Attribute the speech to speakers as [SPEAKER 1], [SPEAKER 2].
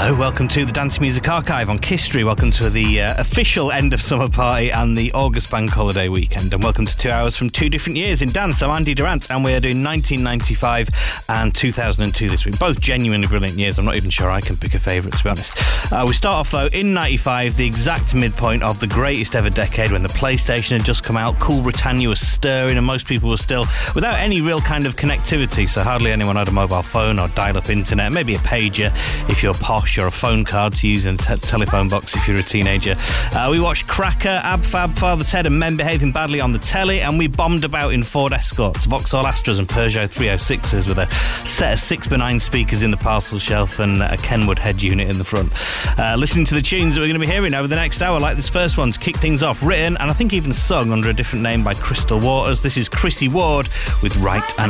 [SPEAKER 1] Hello, welcome to the Dance Music Archive on Kistry. Welcome to the official end of summer party and the August bank holiday weekend. And welcome to 2 hours from 2 different years in dance. I'm Andy Durant and we're doing 1995 and 2002 this week. Both genuinely brilliant years. I'm not even sure I can pick a favourite, to be honest. We start off, though, in 95, the exact midpoint of the greatest ever decade when the PlayStation had just come out. Cool Britannia was stirring and most people were still without any real kind of connectivity. So hardly anyone had a mobile phone or dial-up internet. Maybe a pager if you're posh, or a phone card to use in a telephone box if you're a teenager. We watched Cracker, Ab Fab, Father Ted and Men Behaving Badly on the telly, and we bombed about in Ford Escorts, Vauxhall Astras and Peugeot 306s with a set of 6x9 speakers in the parcel shelf and a Kenwood head unit in the front. Listening to the tunes that we're going to be hearing over the next hour, like this first one to kick things off, written and I think even sung under a different name by Crystal Waters. This is Chrissy Ward with Right and